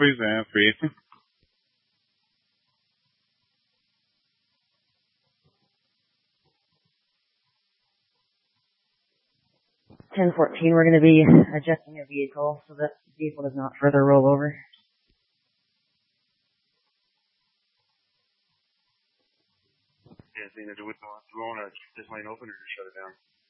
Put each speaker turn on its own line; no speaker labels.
copies and free.
1014, we're going to be adjusting a vehicle so that the vehicle does not further roll over.
Yeah, anything to do with the drone, or just line open or just shut it down?